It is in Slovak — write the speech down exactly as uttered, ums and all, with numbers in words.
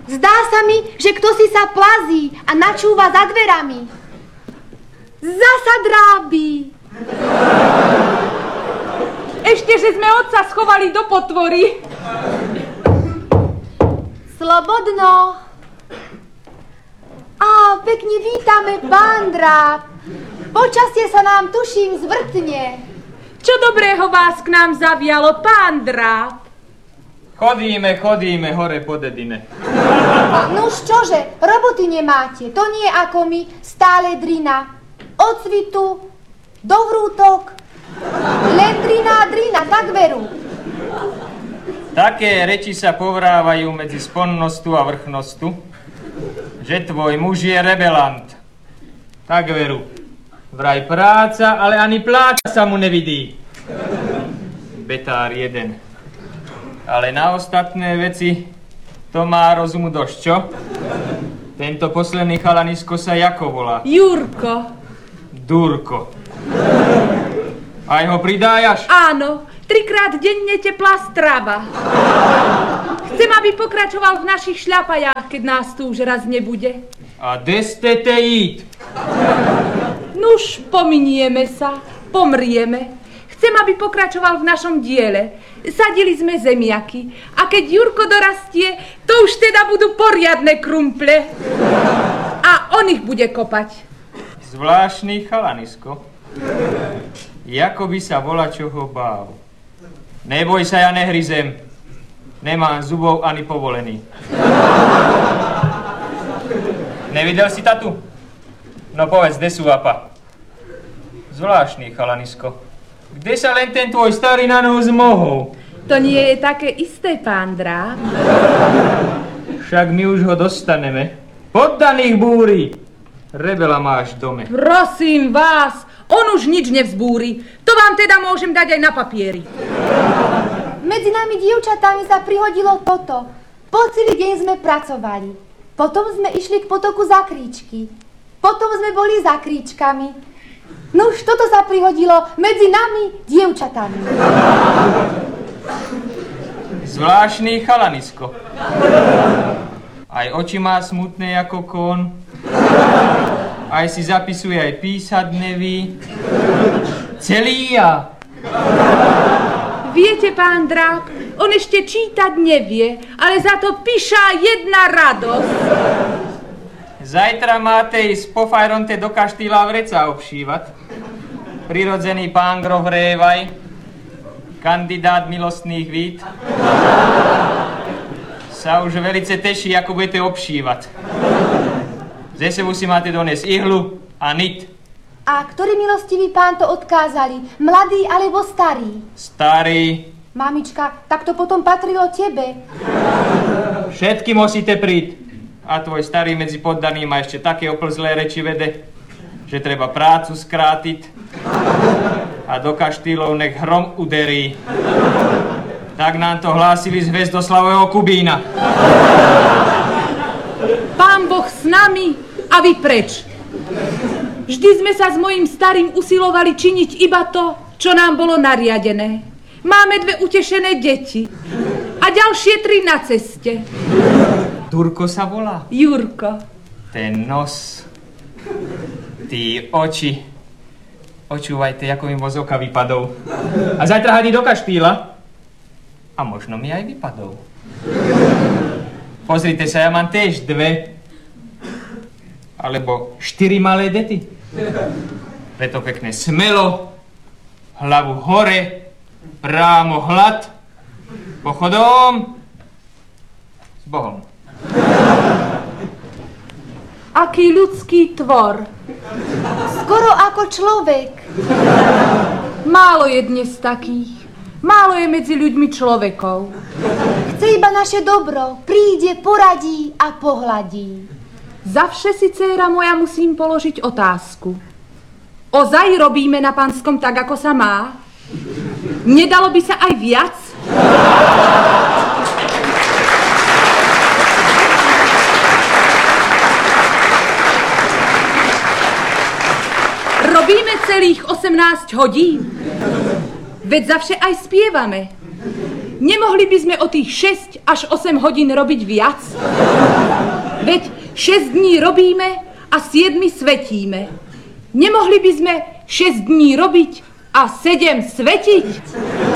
Zdá sa mi, že kto si sa plazí a načúva za dverami. Zasa drábi. Ešte, že sme otca schovali do potvory. Slobodno. Á, pekne vítame, pán Dráb. Počasie sa nám, tuším, zvrtne. Čo dobrého vás k nám zavialo, pán Dráb? Chodíme, chodíme hore po dedine. Nuž čože, roboty nemáte, to nie ako my, stále drina. Od cvitu do vrútok, len drina a drina, tak veru. Také reči sa povrávajú medzi sponnostu a vrchnostu, že tvoj muž je rebelant. Tak veru. Vraj práca, ale ani pláca sa mu nevidí. Betár jeden. Ale na ostatné veci to má rozumu dosť, čo? Tento posledný chalanisko sa jako volá? Jurko. Durko. Aj ho pridájaš? Áno, trikrát denne teplá strava. Chcem, aby pokračoval v našich šľapajách, keď nás tu už raz nebude. A kde ste te jít? Nuž, pominieme sa, pomrieme. Chcem, aby pokračoval v našom diele. Sadili sme zemiaky. A keď Jurko dorastie, to už teda budú poriadne krumple. A on ich bude kopať. Zvláštny chalanisko. Jako by sa volačoho bál. Neboj sa, ja nehryzem. Nemám zubov ani povolený. Nevidel si tatu? No povedz, kde sú apa? Zvláštny chalanisko. Kde sa len ten tvoj starý na nohu zmohol? To nie je také isté, pán Dráb. Však my už ho dostaneme. Poddaných búri. Rebela máš v dome. Prosím vás, on už nič nevzbúri. To vám teda môžem dať aj na papieri. Medzi nami dievčatami sa prihodilo toto. Po celý deň sme pracovali. Potom sme išli k potoku za kríčky. Potom sme boli za kríčkami. No už toto sa prihodilo medzi nami dievčatami. Zvláštny chalanisko. Aj oči má smutné ako kon. Aj si zapisuje, aj písať neví. Celý ja. Viete, pán Dráb, on ešte čítať nevie, ale za to píša jedna radosť. Zajtra máte ísť po fajronte do kaštýla vreca obšívať. Prirodzený pán grof Révaj, kandidát milostných vít, sa už velice teší, ako budete obšívať. Ze sebou si máte doniesť ihlu a nit. A ktorý milostivý pán to odkázali? Mladý alebo starý? Starý. Mamička, tak to potom patrilo tebe. Všetky musíte príť. A tvoj starý medzi poddaným má ešte také oplzlé reči vede, že treba prácu skrátiť a do kaštýlov nech hrom uderí. Tak nám to hlásili z Hvezdoslavového Kubína. Pán Boh s nami a vy preč. Vždy sme sa s mojím starým usilovali činiť iba to, čo nám bolo nariadené. Máme dve utešené deti a ďalšie tri na ceste. Durko sa volá? Jurko. Ten nos, tí oči. Očúvajte, ako mi moc oka vypadol. A zajtra hadí do kaštýla. A možno mi aj vypadol. Pozrite sa, ja mám tiež dve. Alebo štyri malé dety. Preto pekne smelo, hlavu hore, prámo hlad, pochodom s Bohom. Aký ľudský tvor. Skoro ako človek. Málo je dnes takých. Málo je medzi ľuďmi človekov. Chce iba naše dobro. Príde, poradí a pohľadí. Zavše si, dcéra moja, musím položiť otázku. Ozaj robíme na Panskom tak, ako sa má? Nedalo by sa aj viac? Robíme celých osemnásť hodín. Veď zavše aj spievame. Nemohli by sme o tých šesť až osem hodín robiť viac? Veď šesť dní robíme a siedmy svetíme. Nemohli by sme šesť dní robiť a sedem svetiť?